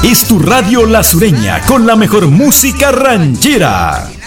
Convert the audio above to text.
Es tu radio La Sureña con la mejor música ranchera.